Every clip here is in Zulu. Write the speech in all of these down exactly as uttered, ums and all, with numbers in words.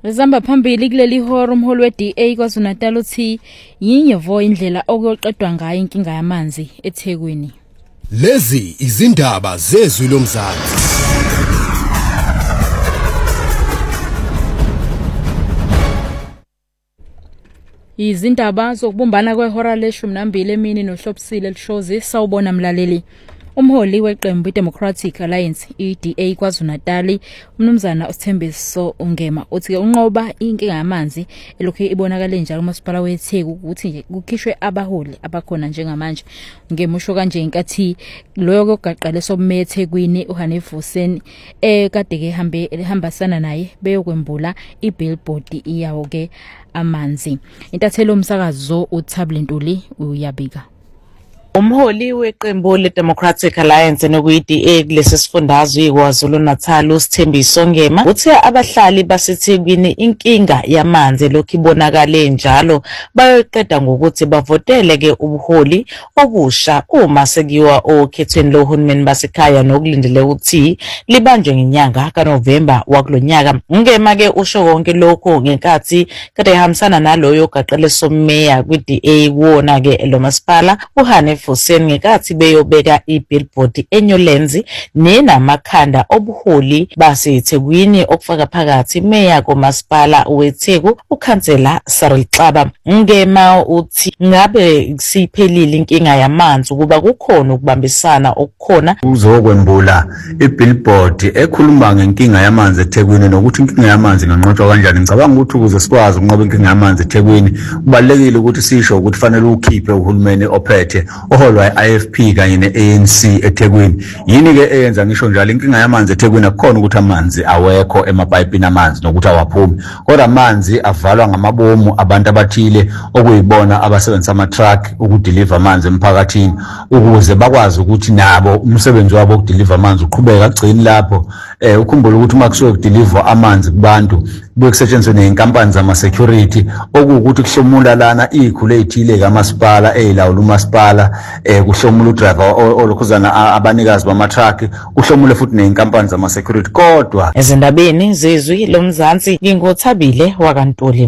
Zihamba phambili kuleli hora umholi we-D A KwaZulu-Natal uthi yinye vo indlela okuyoqedwa ngayo inkinga yamanzi eThekwini. Lezi izindaba zezwi lomzansi. Izindaba zokubumbana kwehora leshumi nambili emini nohlopsile lishozi sawubona mlaleli. Umholi weqembu iDemocratic Alliance i-D A KwaZulu-Natal umnumzana uSthembiso Ungema uthi unqoba inkinga yamanzi elokhu ibonakala njalo uMasipala weTheku ukuthi nje kukhishwe abaholi abakhona njengamanje. Ungema usho kanje inkathi loyo kogaqale sobume eThekwini uHanefuseni ekade ke hambe ehambasana naye beyokwembula ibillboard iyawo ke amanzi. Intathelo umsakazo uThabile Ntuli uyabika. Umholi weqembu le-Democratic Alliance nokuyi-D A kulesi sifundazwe KwaZulu-Natal uSthembiso Ungema uthi abahlali baseThekwini inkinga yamanzi lokhu ibonakale njalo bayoqeda ngokuthi bavotele ke ubuholi obusha uma sekuyiwa okhethweni lohulumeni basekhaya nokulindele ukuthi libanjwe ngenyanga kaNovemba wakulonyaka. Ungema ke usho konke lokho ngenkathi kade ehambisana naloyo gaqele someya kwi-D A wona ke lo masipala uHane Fuseni ngekathi beyobeka ibillboard eNyolenzi nenamakhanda obuholi baseThekwini okufaka phakathi meya komasipala weTheku ukhansela Cyril Xaba. Ungema uthi ngabe siphelile inkinga yamanzi ukuba kukhona ukubambisana okukhona uzokwembula ibillboard ekhuluma ngenkinga yamanzi eThekwini nokuthi inkinga yamanzi inganqotshwa kanjani. Ngicabanga ukuthi ukuze sikwazi ukunqoba inkinga yamanzi eThekwini kubalekile ukuthi sisho ukuthi fanele ukhiphe uhulumeni ophethe oholwa I F P kanye ne-A N C eThekwini. Yini ke eyenza ngisho njalo inkinga yamanzi eThekwini akukhona ukuthi amanzi awekho emapayipini amanzi nokuthi awaphumi, kodwa amanzi avalwa ngamabomu abantu abathile okuyibona abasebenzisa ama-truck ukudeliver amanzi emphakathini ukuze bakwazi ukuthi nabo umsebenzi wabo ukudeliver amanzi uqhubeka kugcini lapho. Eh ukhumbula ukuthi uma kusuke kudeliver amanzi kubantu kusetshenziswe neinkampani zama-security okuwukuthi kuhlomula lana ikhulu ey'thile kamasipala ey'lawula umasipala eh kuhlomula udriver olokhuzana abanikazi bama-truck kuhlomule futhi neinkampani zama-security. Kodwa ezindabeni zezwi lomzansi ngingothabile wakantuli.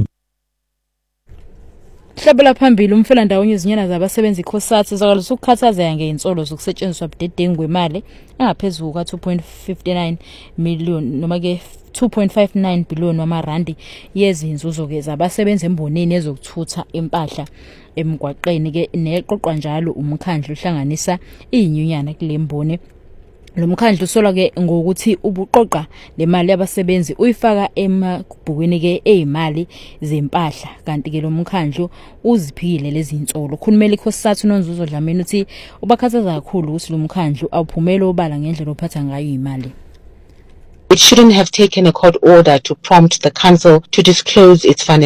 Hlabela phambili umfelandawonye izinyana zabasebenzi ikhosathe zakalisa ukukhathazeka ngeinsolo zokusetshenziswa budedengu kwemali engaphezulu ka two point five nine million noma ke two point five nine billion wamarandi yezinzuzo ke zabasebenzi embonini ezokuthutha impahla emgwaqeni ke neqoqwa njalo umkhandlu uhlanganisa izinyunyana kulemboni. Lo mkhandlu usolwa ke ngokuthi ubuqoqa le mali yabasebenzi uyifaka emabhukwini ke ezimali zempahla, kanti ke lo mkhandlu uziphikile lezi insolo. Ukhulumela ikhosathu noNzuzo Dlamini uthi ubakhathaza kakhulu ukuthi lo mkhandlu awuphumele obala ngendlela ophatha ngayo imali. It shouldn't have taken a court order to prompt the council to disclose its financial